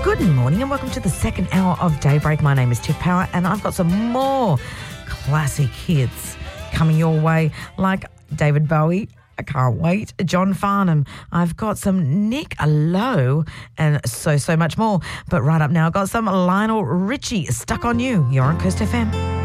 Good morning and welcome to the second hour of Daybreak. My name is Tiff Power and I've got some more classic hits coming your way, like David Bowie, I Can't Wait, John Farnham. I've got some Nick Lowe and so much more. But right up now, I've got some Lionel Richie, Stuck on You. You're on Coast FM.